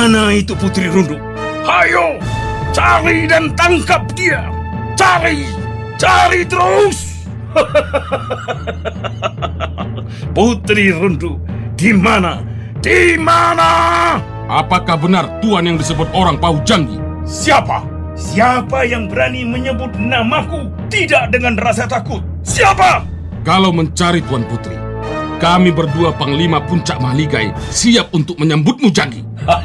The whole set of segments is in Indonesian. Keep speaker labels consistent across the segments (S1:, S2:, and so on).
S1: Mana itu Putri Runduk? Hayo, cari dan tangkap dia. Cari terus. Putri Runduk, di mana? Di mana?
S2: Apakah benar Tuan yang disebut orang Paujanggi?
S1: Siapa? Siapa yang berani menyebut namaku tidak dengan rasa takut? Siapa?
S2: Kalau mencari Tuan Putri, kami berdua Panglima Puncak Mahligai siap untuk menyambutmu, Janggi.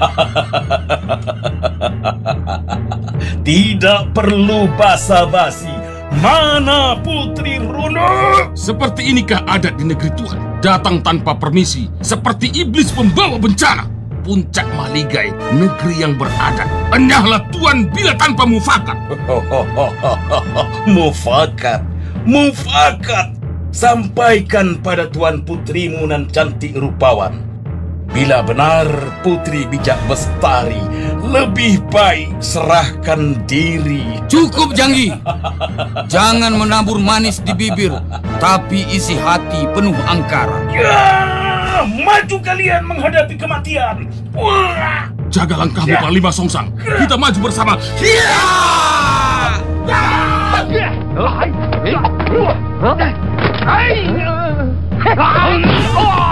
S1: Tidak perlu basa-basi. Mana Putri Runduk?
S2: Seperti inikah adat di negeri Tuan? Datang tanpa permisi, seperti iblis pembawa bencana. Puncak Mahligai, negeri yang beradat. Enyahlah Tuan bila tanpa mufakat.
S1: Mufakat. Sampaikan pada Tuan Putrimu nan cantik rupawan. Bila benar Putri Bijak Bestari, lebih baik serahkan diri.
S3: Cukup, Janggi. Jangan menabur manis di bibir, tapi isi hati penuh angkara.
S1: Ya, maju kalian menghadapi kematian. Wah.
S2: Jaga langkahmu, Panglima Songsang. Kita maju bersama.
S4: Ya!